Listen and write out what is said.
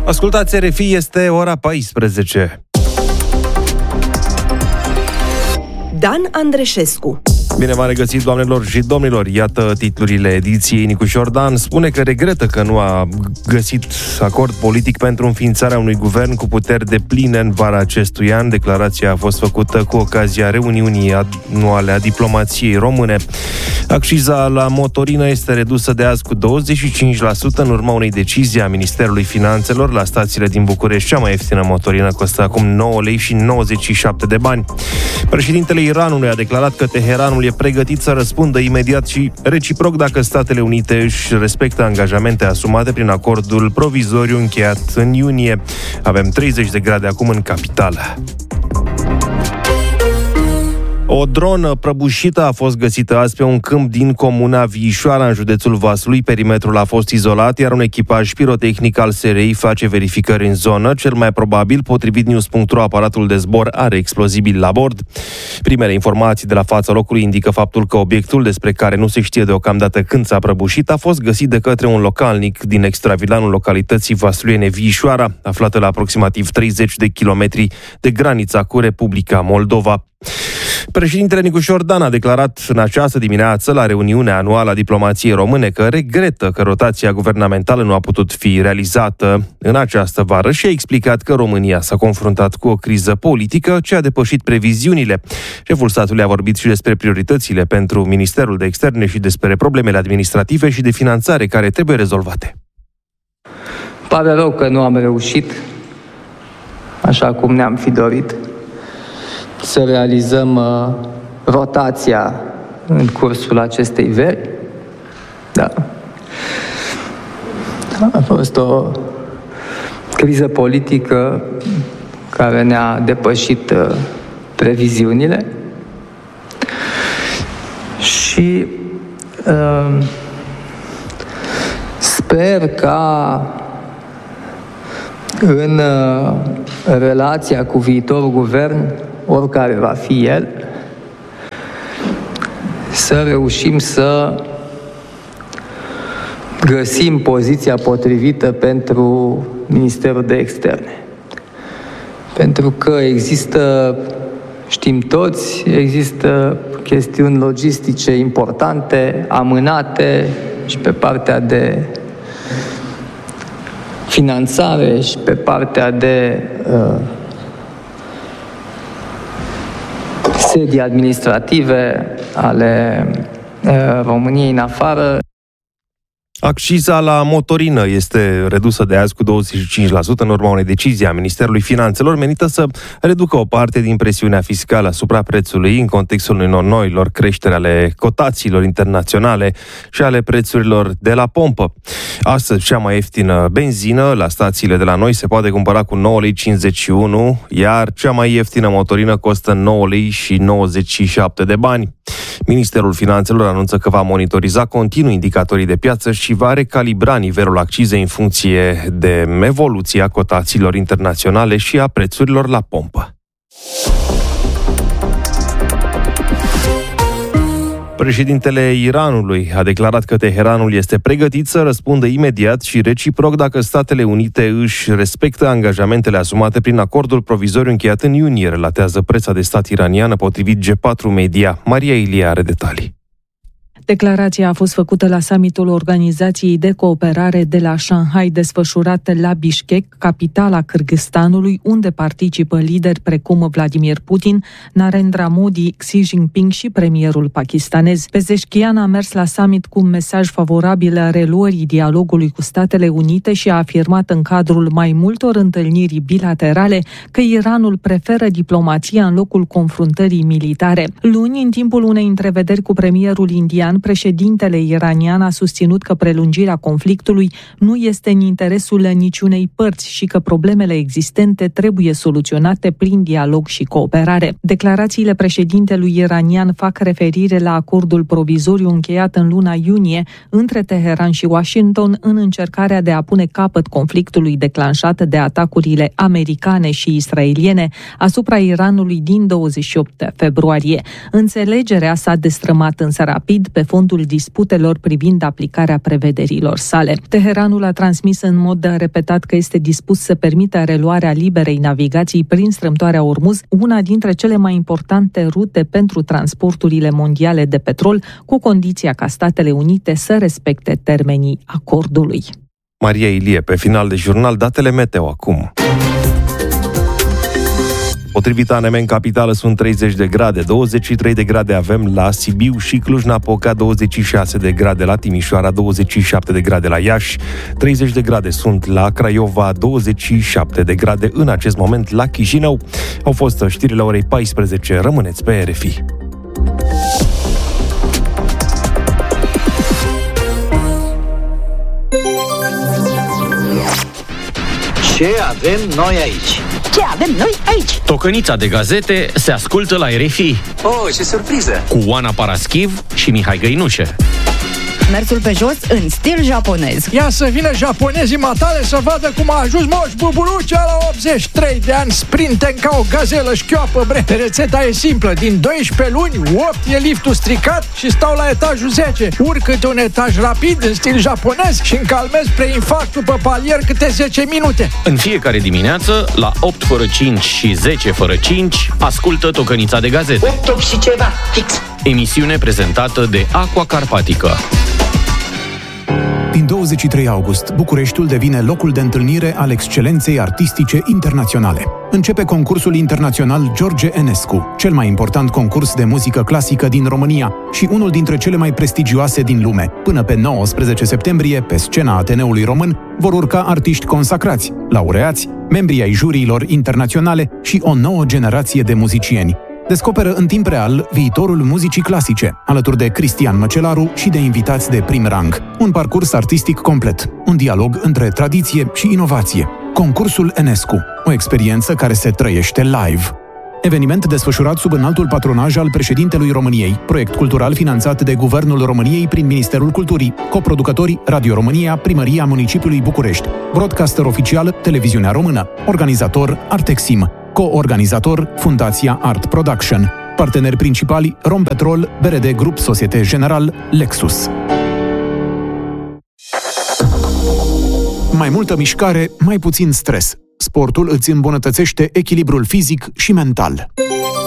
Ascultați RFI, este ora 14. Dan Andreșescu. Bine v-am regăsit, doamnelor și domnilor. Iată titlurile ediției. Nicu Șordan spune că regretă că nu a găsit acord politic pentru înființarea unui guvern cu puteri depline în vara acestui an. Declarația a fost făcută cu ocazia reuniunii anuale a diplomației române. Acciza la motorină este redusă de azi cu 25% în urma unei decizii a Ministerului Finanțelor. La stațiile din București, cea mai ieftină motorină costă acum 9 lei și 97 de bani. Președintele Iranului a declarat că Teheranul e pregătit să răspundă imediat și reciproc dacă Statele Unite își respectă angajamente asumate prin acordul provizoriu încheiat în iunie. Avem 30 de grade acum în capitală. O dronă prăbușită a fost găsită azi pe un câmp din comuna Viișoara, în județul Vaslui. Perimetrul a fost izolat, iar un echipaj pirotehnic al SRI face verificări în zonă. Cel mai probabil, potrivit News.ro, aparatul de zbor are explozibili la bord. Primele informații de la fața locului indică faptul că obiectul, despre care nu se știe deocamdată când s-a prăbușit, a fost găsit de către un localnic din extravilanul localității vasluiene Viișoara, aflată la aproximativ 30 de kilometri de granița cu Republica Moldova. Președintele Nicu Șordan a declarat în această dimineață la reuniunea anuală a diplomației române că regretă că rotația guvernamentală nu a putut fi realizată în această vară și a explicat că România s-a confruntat cu o criză politică ce a depășit previziunile. Șeful statului a vorbit și despre prioritățile pentru Ministerul de Externe și despre problemele administrative și de finanțare care trebuie rezolvate. Pare rău că nu am reușit, așa cum ne-am fi dorit, să realizăm rotația în cursul acestei veri. Da. A fost o criză politică care ne-a depășit previziunile și sper ca în relația cu viitorul guvern, oricare va fi el, să reușim să găsim poziția potrivită pentru Ministerul de Externe. Pentru că există, știm toți, există chestiuni logistice importante, amânate și pe partea de finanțare și pe partea de sedii administrative ale României în afară. Acciza la motorină este redusă de azi cu 25% în urma unei decizii a Ministerului Finanțelor menită să reducă o parte din presiunea fiscală asupra prețului în contextul unor noilor creșteri ale cotațiilor internaționale și ale prețurilor de la pompă. Astăzi, cea mai ieftină benzină la stațiile de la noi se poate cumpăra cu 9,51 lei, iar cea mai ieftină motorină costă 9 lei și 97 de bani. Ministerul Finanțelor anunță că va monitoriza continuu indicatorii de piață și va recalibra nivelul accizei în funcție de evoluția cotațiilor internaționale și a prețurilor la pompă. Președintele Iranului a declarat că Teheranul este pregătit să răspundă imediat și reciproc dacă Statele Unite își respectă angajamentele asumate prin acordul provizoriu încheiat în iunie, relatează presa de stat iraniană potrivit G4 Media. Maria Ilie are detalii. Declarația a fost făcută la summitul Organizației de Cooperare de la Shanghai, desfășurat la Bishkek, capitala Kârgâzstanului, unde participă lideri precum Vladimir Putin, Narendra Modi, Xi Jinping și premierul pakistanez. Pezeshkian a mers la summit cu un mesaj favorabil reluării dialogului cu Statele Unite și a afirmat în cadrul mai multor întâlniri bilaterale că Iranul preferă diplomația în locul confruntării militare. Luni, în timpul unei întrevederi cu premierul indian, președintele iranian a susținut că prelungirea conflictului nu este în interesul niciunei părți și că problemele existente trebuie soluționate prin dialog și cooperare. Declarațiile președintelui iranian fac referire la acordul provizoriu încheiat în luna iunie între Teheran și Washington în încercarea de a pune capăt conflictului declanșat de atacurile americane și israeliene asupra Iranului din 28 februarie. Înțelegerea s-a destrămat însă rapid pe fondul disputelor privind aplicarea prevederilor sale. Teheranul a transmis în mod repetat că este dispus să permită reluarea liberei navigații prin strâmtoarea Ormuz, una dintre cele mai importante rute pentru transporturile mondiale de petrol, cu condiția ca Statele Unite să respecte termenii acordului. Maria Ilie, pe final de jurnal, datele meteo acum. Potrivit ANM, în capitală sunt 30 de grade, 23 de grade avem la Sibiu și Cluj-Napoca, 26 de grade la Timișoara, 27 de grade la Iași, 30 de grade sunt la Craiova, 27 de grade în acest moment la Chișinău. Au fost știrile orei 14, rămâneți pe RFI. Ce avem noi aici? Ce avem noi aici? Tocănița de gazete se ascultă la RFI. Oh, ce surpriză! Cu Oana Paraschiv și Mihai Găinușe. Mersul pe jos în stil japonez. Ia să vină japonezii matale să vadă cum a ajuns Moș Buburucea la 83 de ani, sprinten ca o gazelă șchioapă, bre. Rețeta e simplă, din 12 luni, 8 e liftul stricat și stau la etajul 10. Urc câte un etaj rapid în stil japonez și încalmez preinfarctul pe palier câte 10 minute. În fiecare dimineață, la 8 fără 5 și 10 fără 5, ascultă Tocănița de gazete. 8 și ceva, fix. Emisiune prezentată de Aqua Carpatica. Din 23 august, Bucureștiul devine locul de întâlnire al excelenței artistice internaționale. Începe concursul internațional George Enescu, cel mai important concurs de muzică clasică din România și unul dintre cele mai prestigioase din lume. Până pe 19 septembrie, pe scena Ateneului Român, vor urca artiști consacrați, laureați, membrii ai juriilor internaționale și o nouă generație de muzicieni. Descoperă în timp real viitorul muzicii clasice, alături de Cristian Măcelaru și de invitați de prim rang. Un parcurs artistic complet, un dialog între tradiție și inovație. Concursul Enescu, o experiență care se trăiește live. Eveniment desfășurat sub înaltul patronaj al președintelui României, proiect cultural finanțat de Guvernul României prin Ministerul Culturii, coproducători Radio România, Primăria Municipiului București, broadcaster oficial Televiziunea Română, organizator Artexim, co-organizator Fundația Art Production, parteneri principali Rompetrol, BRD Grup Societe General, Lexus. Mai multă mișcare, mai puțin stres. Sportul îți îmbunătățește echilibrul fizic și mental.